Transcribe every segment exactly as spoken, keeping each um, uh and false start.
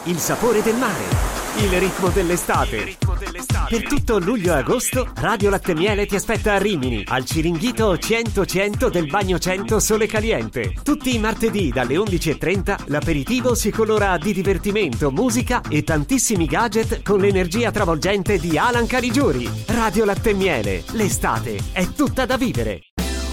il sapore del mare, il ritmo dell'estate. Il ritmo dell'estate. Per tutto luglio e agosto, Radio Latte Miele ti aspetta a Rimini, al Ciringhito cento cento del Bagno cento Sole Caliente. Tutti i martedì dalle undici e trenta l'aperitivo si colora di divertimento, musica e tantissimi gadget con l'energia travolgente di Alan Caligiuri. Radio Latte Miele, l'estate è tutta da vivere.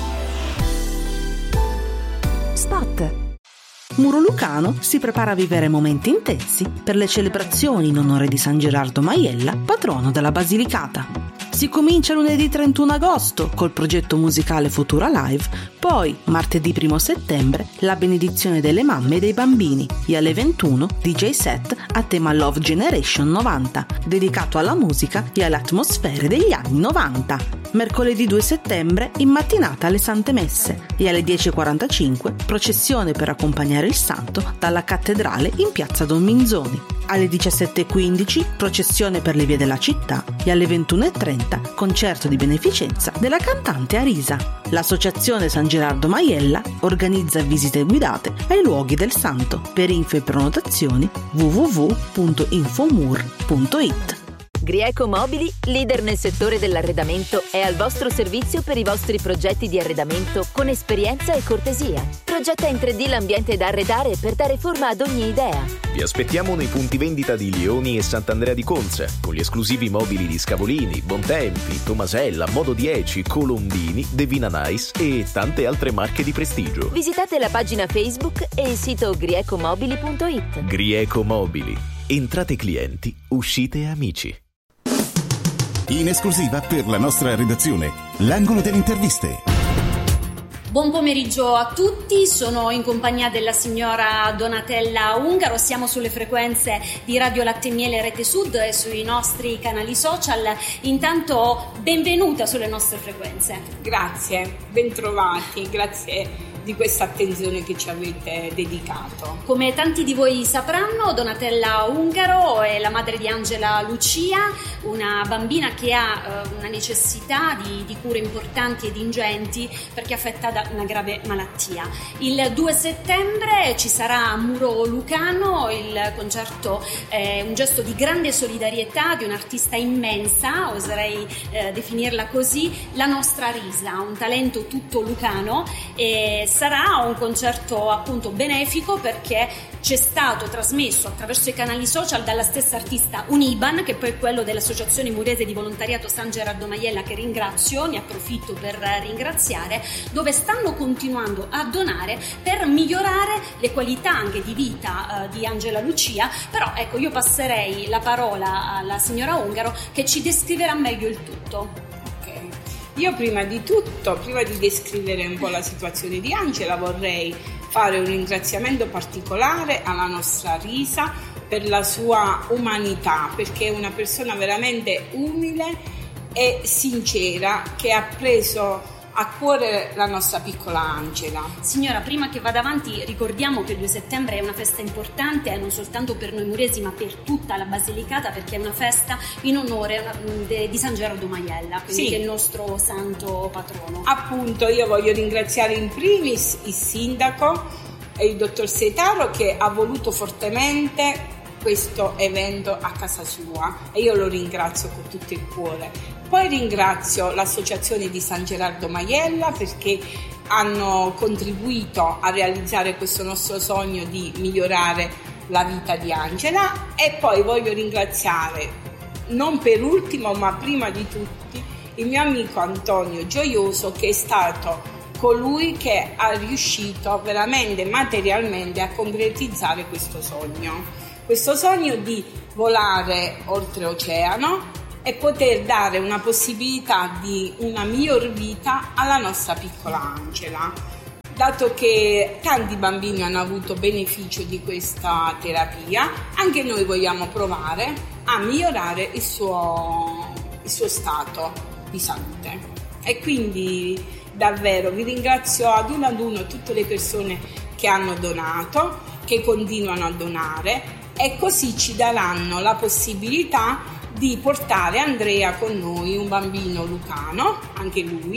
Spot. Muro Lucano si prepara a vivere momenti intensi per le celebrazioni in onore di San Gerardo Maiella, patrono della Basilicata. Si comincia lunedì trentuno agosto col progetto musicale Futura Live, poi martedì primo settembre la benedizione delle mamme e dei bambini e alle ventuno D J set a tema Love Generation novanta, dedicato alla musica e alle atmosfere degli anni novanta. Mercoledì due settembre in mattinata alle Sante Messe e alle dieci e quarantacinque processione per accompagnare il santo dalla cattedrale in piazza Don Minzoni. Alle diciassette e quindici processione per le vie della città e alle ventuno e trenta concerto di beneficenza della cantante Arisa. L'associazione San Gerardo Maiella organizza visite guidate ai luoghi del santo. Per info e prenotazioni w w w punto infomur punto it. Grieco Mobili, leader nel settore dell'arredamento, è al vostro servizio per i vostri progetti di arredamento con esperienza e cortesia. Progetta in tre D l'ambiente da arredare per dare forma ad ogni idea. Vi aspettiamo nei punti vendita di Lioni e Sant'Andrea di Conza, con gli esclusivi mobili di Scavolini, Bontempi, Tomasella, Modo dieci, Colombini, Devina Nice e tante altre marche di prestigio. Visitate la pagina Facebook e il sito griecomobili punto it. Grieco Mobili. Entrate clienti, uscite amici. In esclusiva per la nostra redazione, l'angolo delle interviste. Buon pomeriggio a tutti, sono in compagnia della signora Donatella Ungaro, siamo sulle frequenze di Radio Latte Miele Rete Sud e sui nostri canali social. Intanto benvenuta sulle nostre frequenze. Grazie, bentrovati, grazie di questa attenzione che ci avete dedicato. Come tanti di voi sapranno, Donatella Ungaro è la madre di Angela Lucia, una bambina che ha eh, una necessità di, di cure importanti ed ingenti perché è affetta da una grave malattia. Il due settembre ci sarà a Muro Lucano il concerto, eh, un gesto di grande solidarietà di un'artista immensa, oserei eh, definirla così, la nostra Risa, un talento tutto lucano, e sarà un concerto appunto benefico perché c'è stato trasmesso attraverso i canali social dalla stessa artista un I B A N, che poi è quello dell'Associazione Murese di Volontariato San Gerardo Maiella, che ringrazio, ne approfitto per ringraziare, dove stanno continuando a donare per migliorare le qualità anche di vita uh, di Angela Lucia. Però ecco, io passerei la parola alla signora Ungaro che ci descriverà meglio il tutto. Io prima di tutto, prima di descrivere un po' la situazione di Angela, vorrei fare un ringraziamento particolare alla nostra Risa per la sua umanità, perché è una persona veramente umile e sincera che ha preso a cuore la nostra piccola Angela. Signora, prima che vada avanti, ricordiamo che il due settembre è una festa importante, non soltanto per noi muresi ma per tutta la Basilicata, perché è una festa in onore di San Gerardo Maiella, quindi sì, che è il nostro santo patrono. Appunto, io voglio ringraziare in primis il sindaco e il dottor Setaro, che ha voluto fortemente questo evento a casa sua, e io lo ringrazio con tutto il cuore. Poi ringrazio l'associazione di San Gerardo Maiella perché hanno contribuito a realizzare questo nostro sogno di migliorare la vita di Angela. E poi voglio ringraziare, non per ultimo ma prima di tutti, il mio amico Antonio Gioioso, che è stato colui che ha riuscito veramente materialmente a concretizzare questo sogno. Questo sogno di volare oltreoceano e poter dare una possibilità di una miglior vita alla nostra piccola Angela. Dato che tanti bambini hanno avuto beneficio di questa terapia, anche noi vogliamo provare a migliorare il suo, il suo stato di salute. E quindi davvero vi ringrazio ad uno ad uno tutte le persone che hanno donato, che continuano a donare, e così ci daranno la possibilità di portare Andrea con noi, un bambino lucano, anche lui,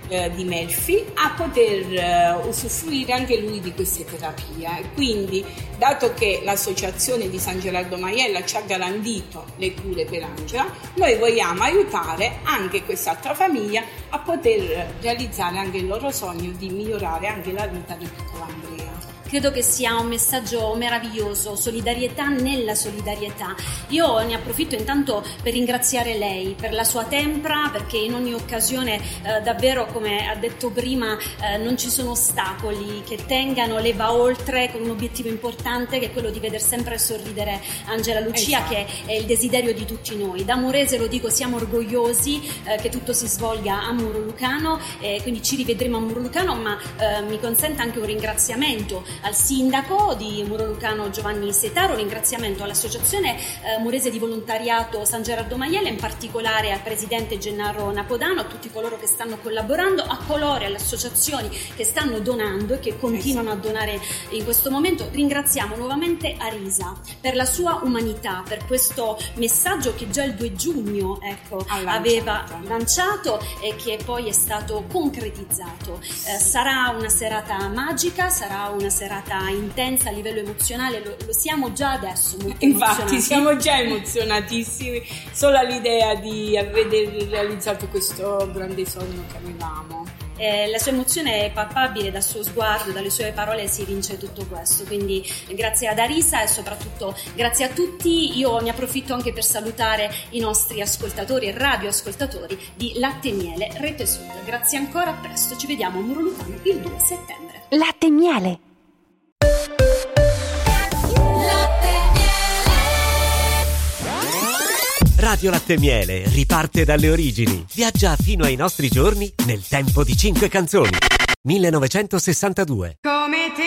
eh, di Melfi a poter eh, usufruire anche lui di queste terapie. Quindi, dato che l'associazione di San Gerardo Majella ci ha garantito le cure per Angela, noi vogliamo aiutare anche quest'altra famiglia a poter realizzare anche il loro sogno di migliorare anche la vita del piccolo Andrea. Credo che sia un messaggio meraviglioso, solidarietà nella solidarietà. Io ne approfitto intanto per ringraziare lei per la sua tempra, perché in ogni occasione eh, davvero, come ha detto prima, eh, non ci sono ostacoli che tengano, lei va oltre con un obiettivo importante che è quello di veder sempre sorridere Angela Lucia, esatto, che è il desiderio di tutti noi. Da Murese, lo dico, siamo orgogliosi eh, che tutto si svolga a Muro Lucano, eh, quindi ci rivedremo a Muro Lucano, ma eh, mi consenta anche un ringraziamento al sindaco di Muro Lucano Giovanni Setaro, un ringraziamento all'associazione eh, Murese di Volontariato San Gerardo Majella, in particolare al presidente Gennaro Napodano, a tutti coloro che stanno collaborando, a coloro e alle associazioni che stanno donando e che continuano a donare in questo momento. Ringraziamo nuovamente Arisa per la sua umanità, per questo messaggio che già il due giugno ecco, aveva lanciato e che poi è stato concretizzato. Eh, sarà una serata magica, sarà una serata intensa a livello emozionale, lo, lo siamo già adesso molto infatti emozionati. Siamo già emozionatissimi solo all'idea di aver realizzato questo grande sogno che avevamo. Eh, la sua emozione è palpabile, dal suo sguardo, dalle sue parole si vince tutto questo, quindi grazie ad Arisa e soprattutto grazie a tutti. Io ne approfitto anche per salutare i nostri ascoltatori e radioascoltatori di Latte e Miele Rete Sud. Grazie ancora, a presto, ci vediamo a Muro Lucano il due settembre. Latte e Miele. Radio Latte e Miele riparte dalle origini. Viaggia fino ai nostri giorni nel tempo di cinque canzoni. millenovecentosessantadue. Come te